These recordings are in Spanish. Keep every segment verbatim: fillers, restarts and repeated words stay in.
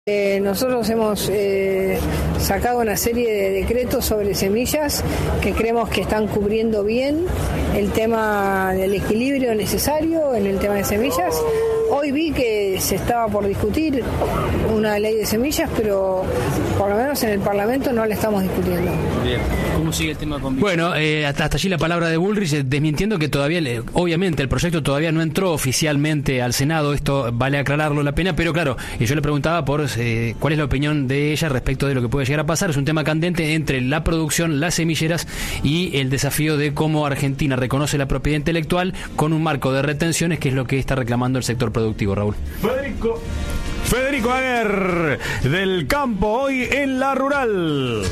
Eh, nosotros hemos eh, sacado una serie de decretos sobre semillas que creemos que están cubriendo bien el tema del equilibrio necesario en el tema de semillas. Hoy vi que se estaba por discutir una ley de semillas, pero por lo menos en el Parlamento no la estamos discutiendo. Bien. ¿Cómo sigue el tema con... Bueno, eh, hasta, hasta allí la palabra de Bullrich, eh, desmintiendo que todavía, le, obviamente, el proyecto todavía no entró oficialmente al Senado. Esto vale aclararlo la pena, pero claro, y yo le preguntaba por eh, cuál es la opinión de ella respecto de lo que puede llegar a pasar. Es un tema candente entre la producción, las semilleras y el desafío de cómo Argentina reconoce la propiedad intelectual con un marco de retenciones, que es lo que está reclamando el sector productivo, Raúl. Federico, Federico Aguer, del campo, hoy en La Rural.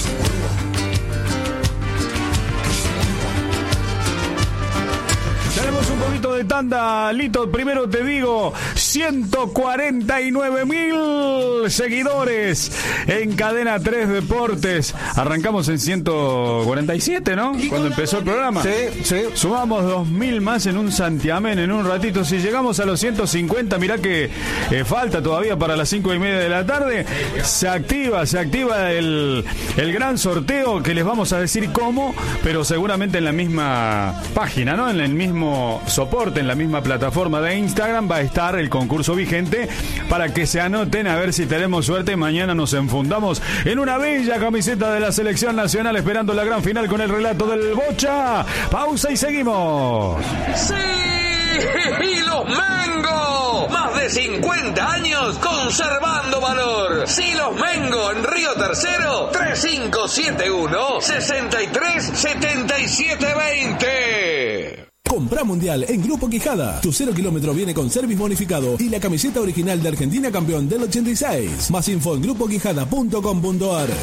Tenemos un poquito de tanda, Lito. Primero te digo, ciento cuarenta y nueve mil seguidores en Cadena tres Deportes. Arrancamos en ciento cuarenta y siete, ¿no? Cuando empezó el programa. Sí, sí. Sumamos dos mil más en un santiamén en un ratito. Si llegamos a los ciento cincuenta, mirá que eh, falta todavía para las cinco y media de la tarde. Se activa, se activa el, el gran sorteo, que les vamos a decir cómo, pero seguramente en la misma página, ¿no? En el mismo soporte, en la misma plataforma de Instagram va a estar el concurso vigente para que se anoten, a ver si tenemos suerte. Mañana nos enfundamos en una bella camiseta de la selección nacional, esperando la gran final con el relato del Bocha. Pausa y seguimos. ¡Sí! ¡Y los Mengo! Más de cincuenta años conservando valor. ¡Sí, los Mengo! En Río Tercero, tres cinco siete uno, seis tres siete siete dos cero. Compra Mundial en Grupo Quijada. Tu cero kilómetro viene con service bonificado y la camiseta original de Argentina campeón del ochenta y seis. Más info en grupo quijada punto com punto a r.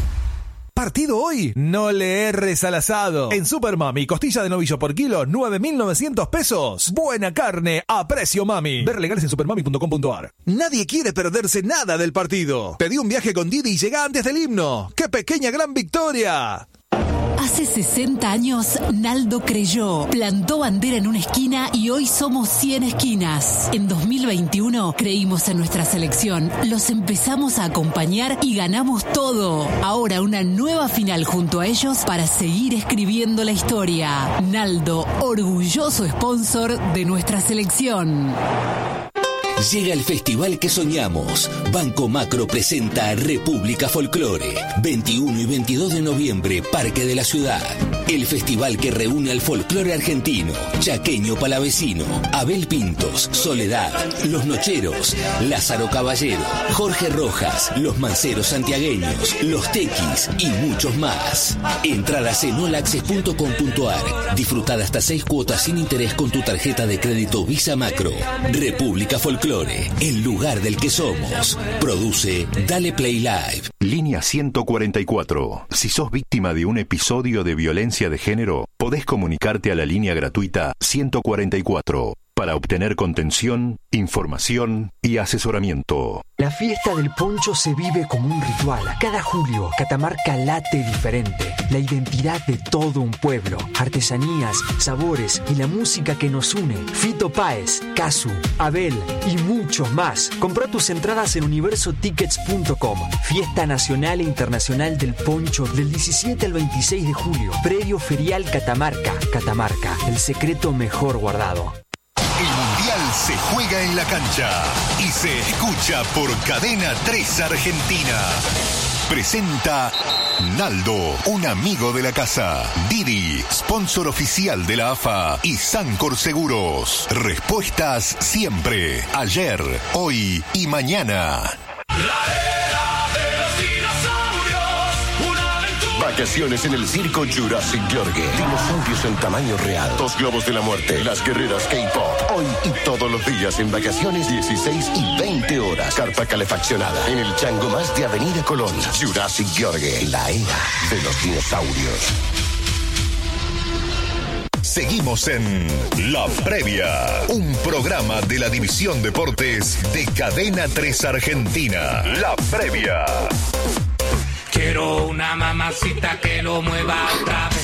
Partido hoy, no le erres al asado. En Super Mami, costilla de novillo por kilo, nueve mil novecientos pesos. Buena carne a precio mami. Ver legales en supermami punto com punto a r. Nadie quiere perderse nada del partido. Pedí un viaje con Didi y llega antes del himno. ¡Qué pequeña gran victoria! Hace sesenta años, Naldo creyó, plantó bandera en una esquina y hoy somos cien esquinas. En dos mil veintiuno creímos en nuestra selección, los empezamos a acompañar y ganamos todo. Ahora una nueva final junto a ellos para seguir escribiendo la historia. Naldo, orgulloso sponsor de nuestra selección. Llega el festival que soñamos. Banco Macro presenta República Folclore. veintiuno y veintidós de noviembre, Parque de la Ciudad. El festival que reúne al folclore argentino, chaqueño palavecino, Abel Pintos, Soledad, Los Nocheros, Lázaro Caballero, Jorge Rojas, Los Manceros Santiagueños, Los Tequis y muchos más. Entradas en all access punto com punto a r. Disfrutad hasta seis cuotas sin interés con tu tarjeta de crédito Visa Macro. República Folclore, el lugar del que somos. Produce Dale Play Live. Línea ciento cuarenta y cuatro. Si sos víctima de un episodio de violencia de género, podés comunicarte a la línea gratuita ciento cuarenta y cuatro para obtener contención, información y asesoramiento. La fiesta del poncho se vive como un ritual. Cada julio, Catamarca late diferente. La identidad de todo un pueblo. Artesanías, sabores y la música que nos une. Fito Páez, Casu, Abel y muchos más. Compra tus entradas en universo tickets punto com. Fiesta nacional e internacional del poncho del diecisiete al veintiséis de julio. Predio Ferial Catamarca. Catamarca, el secreto mejor guardado. El Mundial se juega en la cancha y se escucha por Cadena tres Argentina. Presenta Naldo, un amigo de la casa. Didi, sponsor oficial de la A F A y Sancor Seguros. Respuestas siempre, ayer, hoy y mañana. Vacaciones en el circo Jurassic Yorgue. Dinosaurios en tamaño real. Dos globos de la muerte. Las guerreras K-pop. Hoy y todos los días en vacaciones, dieciséis y veinte horas. Carpa calefaccionada. En el Chango Más de Avenida Colón. Jurassic Yorgue. La era de los dinosaurios. Seguimos en La Previa, un programa de la División Deportes de Cadena tres Argentina. La Previa. Quiero una mamacita que lo mueva otra vez.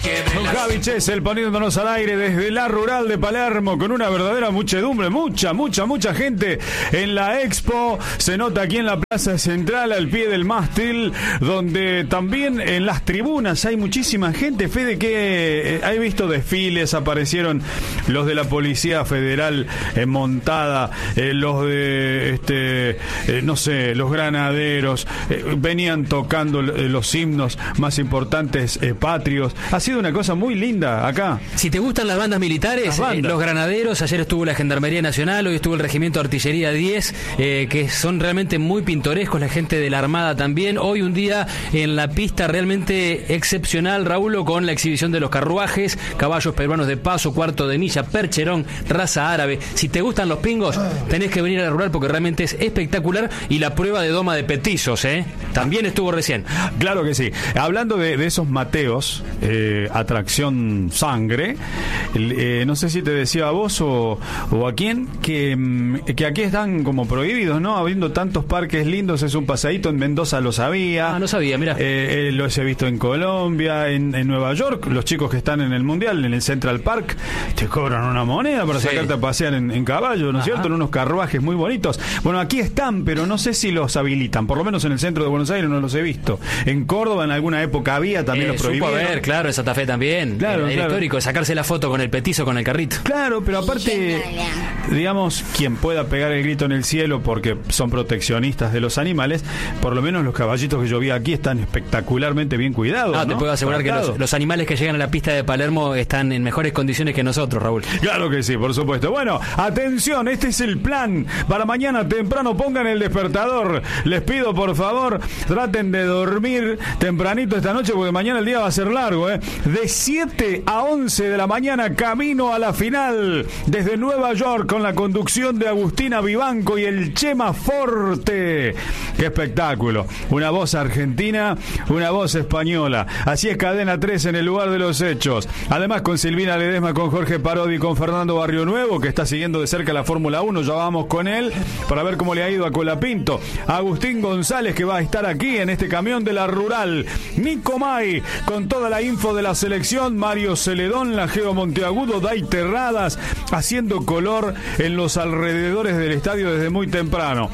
Con Javi Chesel poniéndonos al aire desde la rural de Palermo con una verdadera muchedumbre, mucha, mucha, mucha gente en la expo. Se nota aquí en la plaza central al pie del mástil, donde también en las tribunas hay muchísima gente. Fede, que he visto desfiles, aparecieron los de la Policía Federal eh, montada, eh, los de, este, eh, no sé, los granaderos, eh, venían tocando eh, los himnos más importantes eh, patrios. Ha sido una cosa muy linda acá. Si te gustan las bandas militares, las bandas. Eh, los granaderos, ayer estuvo la Gendarmería Nacional, hoy estuvo el Regimiento de Artillería diez, eh, que son realmente muy pintorescos, la gente de la Armada también. Hoy un día en la pista realmente excepcional, Raúl, con la exhibición de los carruajes, caballos peruanos de paso, cuarto de milla, percherón, raza árabe. Si te gustan los pingos, tenés que venir a la rural porque realmente es espectacular. Y la prueba de doma de petizos, ¿eh? También estuvo recién. Claro que sí. Hablando de, de esos mateos, eh, atracción sangre, eh, no sé si te decía a vos o, o a quién, que, que aquí están como prohibidos, ¿no? Habiendo tantos parques lindos, es un paseíto. En Mendoza lo sabía. Ah, no sabía, mira. Eh, eh, lo he visto en Colombia, en, en Nueva York, los chicos que están en el Mundial, en el Central Park, te cobran una moneda para sí. sacarte a pasear en, en caballo, ¿no es cierto? En unos carruajes muy bonitos. Bueno, aquí están, pero no sé si los habilitan, por lo menos en el centro de Buenos Aires no los he visto. En Córdoba en alguna época había, también eh, los prohibieron. Supo haber, claro, en Santa Fe también. Claro, el, claro. histórico, sacarse la foto con el petizo, con el carrito. Claro, pero aparte, digamos, quien pueda pegar el grito en el cielo porque son proteccionistas de los animales, por lo menos los caballitos que yo vi aquí están espectacularmente bien cuidados. No, ¿no? te puedo asegurar Marcado. que los, los animales que llegan a la pista de Palermo están en mejores condiciones que nosotros, Raúl. Claro que sí, por supuesto. Bueno, atención, este es el plan para mañana temprano. Pongan el despertador. Les pido, por favor, traten de dormir tempranito esta noche porque mañana el día va a ser largo, ¿eh? De siete a once de la mañana, camino a la final desde Nueva York con la conducción de Agustina Vivanco y el Chema Forte. ¡Qué espectáculo! Una voz argentina, una voz española. Así es Cadena tres en el lugar de los hechos. Además con Silvina Ledesma, con Jorge Parodi, con Fernando Barrio Nuevo, que está siguiendo de cerca la Fórmula uno. Ya vamos con él para ver cómo le ha ido a Colapinto. Agustín González, que va a estar aquí en este camión de la rural. Nico May, con toda la info de la selección. Mario Celedón, la Geo Monteagudo, Day Terradas, haciendo color en los alrededores del estadio desde muy temprano.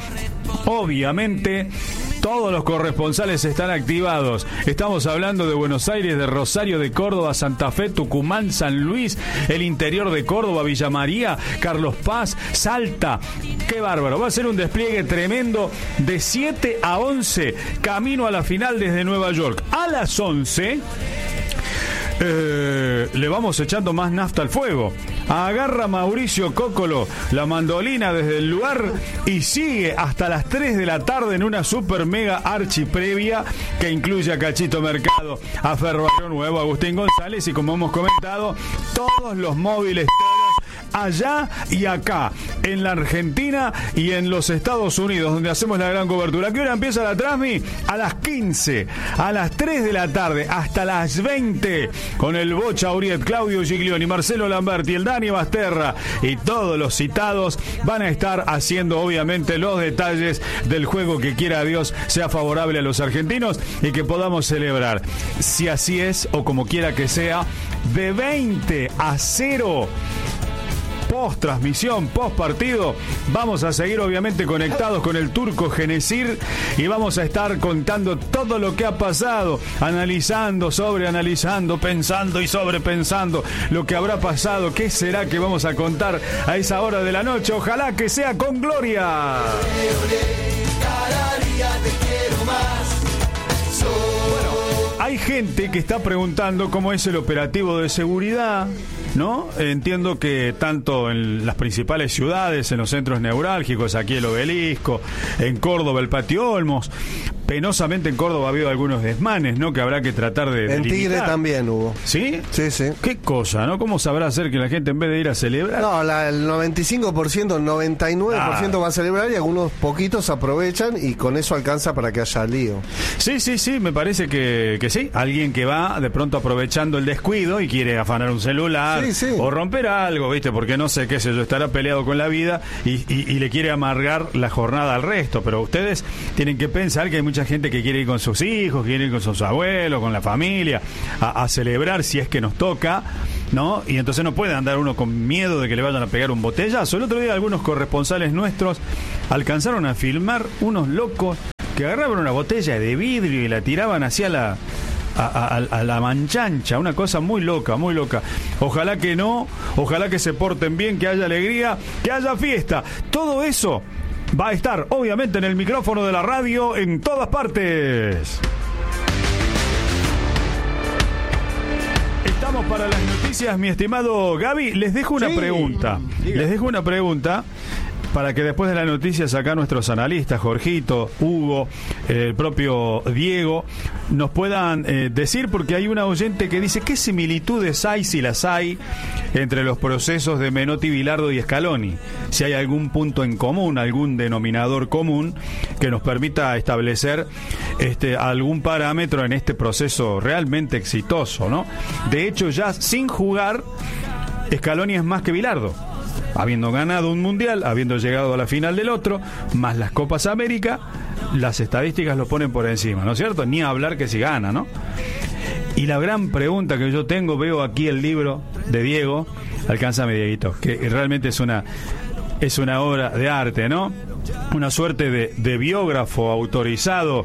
Obviamente todos los corresponsales están activados. Estamos hablando de Buenos Aires, de Rosario, de Córdoba, Santa Fe, Tucumán, San Luis, el interior de Córdoba, Villa María, Carlos Paz, Salta. ¡Qué bárbaro! Va a ser un despliegue tremendo de siete a once, camino a la final desde Nueva York. A las once... Eh, le vamos echando más nafta al fuego. Agarra Mauricio Cócolo la mandolina desde el lugar y sigue hasta las tres de la tarde en una super mega archi previa que incluye a Cachito Mercado, a Ferrocarril Nuevo, a Agustín González y, como hemos comentado, todos los móviles, todos allá y acá, en la Argentina y en los Estados Unidos, donde hacemos la gran cobertura. ¿A qué hora empieza la transmi? A las quince, a las tres de la tarde, hasta las veinte, con el Bocha Uriet, Claudio Giglioni, Marcelo Lamberti, el Dani Basterra y todos los citados van a estar haciendo, obviamente, los detalles del juego que quiera Dios sea favorable a los argentinos y que podamos celebrar, si así es o como quiera que sea, de veinte a cero. Post transmisión, post partido, vamos a seguir obviamente conectados con el turco Genesir y vamos a estar contando todo lo que ha pasado, analizando, sobreanalizando, pensando y sobrepensando lo que habrá pasado, qué será que vamos a contar a esa hora de la noche. Ojalá que sea con gloria. Bueno, hay gente que está preguntando cómo es el operativo de seguridad, ¿no? Entiendo que tanto en las principales ciudades, en los centros neurálgicos, aquí el Obelisco, en Córdoba el Patio Olmos, penosamente en Córdoba ha habido algunos desmanes, ¿no? Que habrá que tratar de, de En Tigre limitar. También hubo. ¿Sí? Sí, sí. ¿Qué cosa, no? ¿Cómo sabrá hacer que la gente en vez de ir a celebrar? No, la, el noventa y cinco por ciento, el noventa y nueve por ciento ah. va a celebrar y algunos poquitos aprovechan y con eso alcanza para que haya lío. Sí, sí, sí, me parece que, que sí. Alguien que va de pronto aprovechando el descuido y quiere afanar un celular sí, sí. o romper algo, ¿viste? Porque no sé qué sé yo, estará peleado con la vida y, y, y le quiere amargar la jornada al resto. Pero ustedes tienen que pensar que hay mucha mucha gente que quiere ir con sus hijos, quiere ir con sus abuelos, con la familia, a, a celebrar si es que nos toca, ¿no? Y entonces no puede andar uno con miedo de que le vayan a pegar un botellazo. El otro día algunos corresponsales nuestros alcanzaron a filmar unos locos que agarraban una botella de vidrio y la tiraban hacia la... A, a, a la manchancha, una cosa muy loca, muy loca. Ojalá que no, ojalá que se porten bien, que haya alegría, que haya fiesta. Todo eso va a estar, obviamente, en el micrófono de la radio en todas partes. Estamos para las noticias, mi estimado Gaby. Les dejo una sí, pregunta. Diga. Les dejo una pregunta. Para que después de las noticias acá nuestros analistas, Jorgito, Hugo, eh, el propio Diego, nos puedan eh, decir, porque hay una oyente que dice, ¿qué similitudes hay, si las hay, entre los procesos de Menotti, Bilardo y Scaloni? Si hay algún punto en común, algún denominador común que nos permita establecer este, algún parámetro en este proceso realmente exitoso, ¿no? De hecho, ya sin jugar, Scaloni es más que Bilardo. Habiendo ganado un mundial, habiendo llegado a la final del otro, más las Copas América, las estadísticas lo ponen por encima, ¿no es cierto? Ni hablar que si gana, ¿no? Y la gran pregunta que yo tengo, veo aquí el libro de Diego, alcánzame, Dieguito, que realmente es una, es una obra de arte, ¿no? Una suerte de, de biógrafo autorizado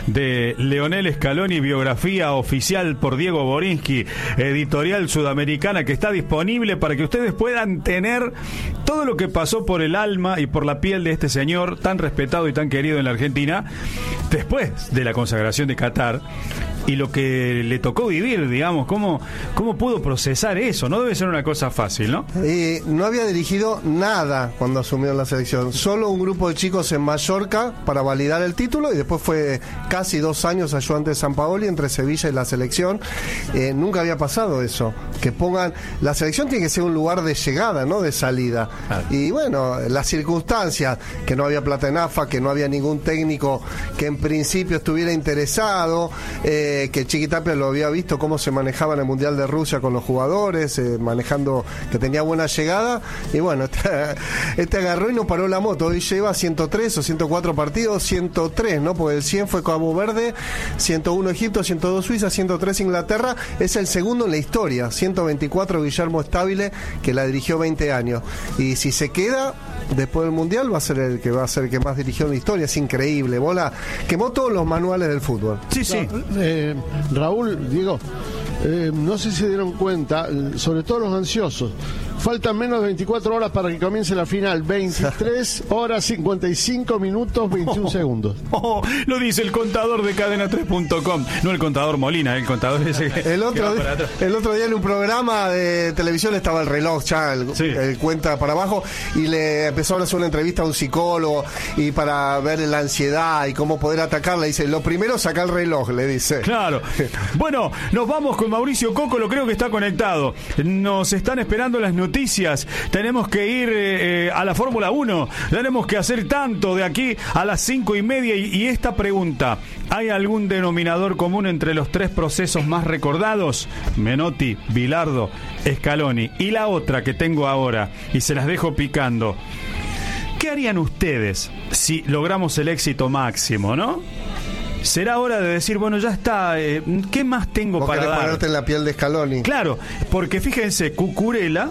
de Leonel Scaloni, biografía oficial por Diego Borinsky, editorial sudamericana, que está disponible para que ustedes puedan tener todo lo que pasó por el alma y por la piel de este señor tan respetado y tan querido en la Argentina después de la consagración de Qatar, y lo que le tocó vivir, digamos, cómo, cómo pudo procesar eso. No debe ser una cosa fácil, ¿no? Eh, no había dirigido nada cuando asumió la selección, solo un grupo de chicos en Mallorca para validar el título, y después fue casi dos años ayudante de Sampaoli entre Sevilla y la selección. Eh, nunca había pasado eso, que pongan, la selección tiene que ser un lugar de llegada, no de salida. Ah. Y bueno, las circunstancias, que no había plata en A F A, que no había ningún técnico que en principio estuviera interesado, eh, que Chiquitapia lo había visto cómo se manejaba en el Mundial de Rusia con los jugadores, eh, manejando, que tenía buena llegada, y bueno, este, este agarró y no paró la moto. Hoy lleva ciento tres o ciento cuatro partidos, ciento tres, ¿no? Porque el cien fue Cabo Verde, ciento uno Egipto, ciento dos Suiza, ciento tres Inglaterra. Es el segundo en la historia. ciento veinticuatro Guillermo Stabile, que la dirigió veinte años. Y si se queda después del Mundial, va a ser el que va a ser el que más dirigió en la historia. Es increíble. Bola quemó todos los manuales del fútbol. Sí, sí. No, eh, Raúl, Diego, eh, no sé si se dieron cuenta, sobre todo los ansiosos, faltan menos de veinticuatro horas para que comience la final. veintitrés horas cincuenta y cinco minutos veintiún oh, segundos. Oh, lo dice el contador de cadena tres punto com. No el contador Molina, el contador ese que, el otro, que día, el otro día en un programa de televisión estaba el reloj ya, el, sí. el cuenta para abajo, y le empezó a hacer una entrevista a un psicólogo y para ver la ansiedad y cómo poder atacarla. Dice, lo primero saca el reloj, le dice. Claro. Bueno, nos vamos con Mauricio Cocolo, creo que está conectado. Nos están esperando las noticias. Noticias, tenemos que ir eh, a la Fórmula uno, tenemos que hacer tanto de aquí a las cinco y media, y, y esta pregunta, ¿hay algún denominador común entre los tres procesos más recordados? Menotti, Bilardo, Scaloni. Y la otra que tengo ahora, y se las dejo picando, ¿qué harían ustedes si logramos el éxito máximo, no? Será hora de decir, bueno, ya está, eh, ¿qué más tengo ¿Vos para querés dar? ponerte en la piel de Scaloni? Claro, porque fíjense, Cucurella,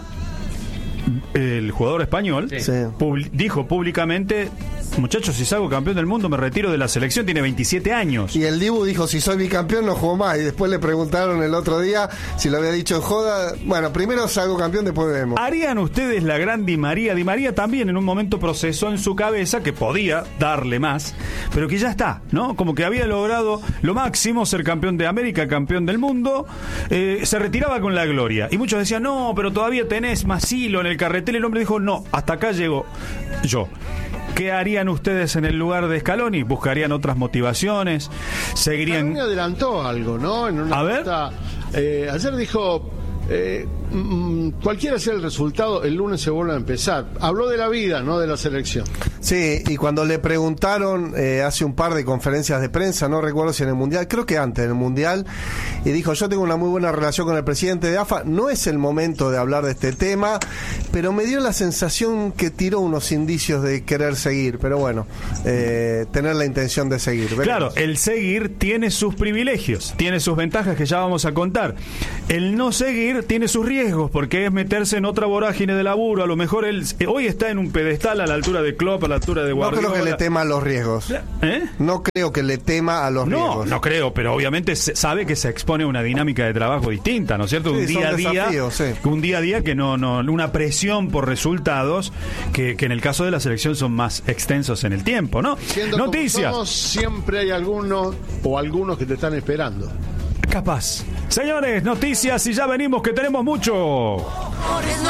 el jugador español, sí. pub- dijo públicamente, muchachos, si salgo campeón del mundo me retiro de la selección. Tiene veintisiete años. Y el Dibu dijo, si soy bicampeón no juego más. Y después le preguntaron el otro día si lo había dicho en joda. Bueno, primero salgo campeón, después vemos. ¿Harían ustedes la gran Di María? Di María también en un momento procesó en su cabeza que podía darle más, pero que ya está, ¿no? Como que había logrado lo máximo, ser campeón de América, campeón del mundo, eh, se retiraba con la gloria. Y muchos decían, no, pero todavía tenés más hilo en el carretel. El hombre dijo, no, hasta acá llego yo. ¿Qué harían ustedes en el lugar de Scaloni? ¿Buscarían otras motivaciones? ¿Seguirían...? Scaloni adelantó algo, ¿no? En una A ver. nota, eh, ayer dijo... Eh, mm, cualquiera sea el resultado, el lunes se vuelve a empezar. Habló de la vida, no de la selección. Sí, y cuando le preguntaron eh, hace un par de conferencias de prensa, no recuerdo si en el Mundial, creo que antes del Mundial, y dijo, yo tengo una muy buena relación con el presidente de A F A, no es el momento de hablar de este tema, pero me dio la sensación que tiró unos indicios de querer seguir, pero bueno, eh, tener la intención de seguir. Veremos. Claro, el seguir tiene sus privilegios, tiene sus ventajas que ya vamos a contar. El no seguir tiene sus riesgos, porque es meterse en otra vorágine de laburo. A lo mejor él hoy está en un pedestal a la altura de Klopp, a la altura de Guardiola. No creo que le tema a los riesgos. ¿Eh? No creo que le tema a los no, riesgos. No, no creo, pero obviamente se sabe que se expone a una dinámica de trabajo distinta, ¿no es cierto? Sí, un día a día, desafíos, sí. un día a día que no, no, una presión por resultados que, que en el caso de la selección son más extensos en el tiempo, ¿no? Siendo Noticias. Como somos, siempre hay algunos o algunos que te están esperando. Capaz. Señores, noticias y ya venimos que tenemos mucho.